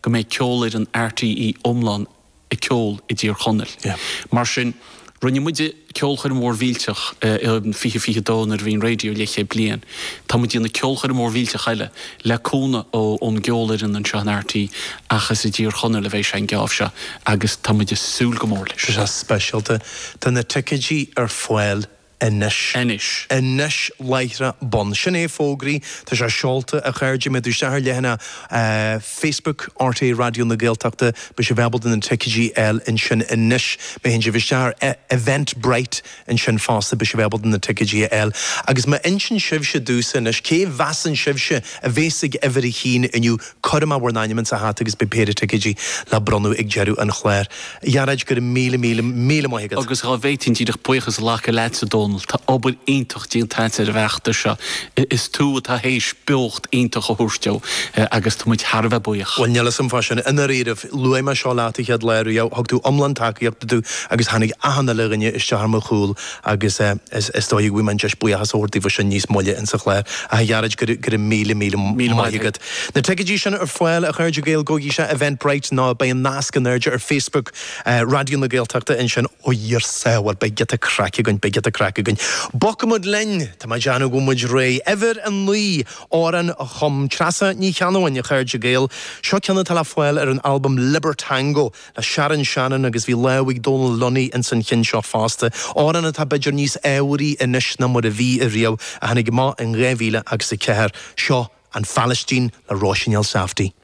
go méid ceolir an RTE omlan I ceol I dtír chonel. Mar sin rinne muide ceolchar mór vílteach fiche dónar hín radio leché blian. Tá mu dína ceolchar mór vílteach eile le cúna ó ón geolir in an sean RTE achas I dtír chonel a bheith sein geafse agus tá muide súl go mór leis. Is specialte tá na ticidí foiil Enish leithre bon. Sinné fógraí tá sé seolta a chuirde me dú seair lehanana Facebook RT Radio na Gaeltachta be sé bhebal in an ticidí in sin Enish be hin sé bhí Eventbrite in sin fásta be sé bhebal in na ticidí agus ma insin sibse dúsa Enish cé bheasan sibse a bhésigh every hín inniu chudama war naimman sa hat agus be péidir ticidí le bronú ag jeú an chléir. Iarad gur míle maigad. Agus ra bhéitinn tíidir buchas lácha leitsa dón Tá obair iontocht dín taint ar bheachta se is tú tá hééis beocht iontoch a thuirsteo agus tá muid Harbheith buíoch. Well nelas an fasin ina réadh luim a seá láta chead léirú jau thug tú omlan takeíocht tú agus hanig ahanana leganne is tearma chúl agus is dóigh bhui man deis buíochas ortaí bh sin níos molle in sa chléir a hearad gur míle maigad. Na ticidí sin ar foiil a chuirde géal góí se Eventbrite ná ba an nascan airde ar Facebook Radio na Gaeltachta in sin ó dhear saohar be get a crackigin Bocamud len, tá mai deanú go muid ré, ever an lí áran a chum trasa ní cheanhain a chuirde géal, seo ceanna tal foiil ar an album Libertango le Sharon Shannon agus bhí leigh Donald Lunny in san chin seo fásta, áran a tá beidir níos éirí inis na mud a bhí a riamh a hanig má an réhíle agus a ceir seo an Palestine le Róisinéal Safety.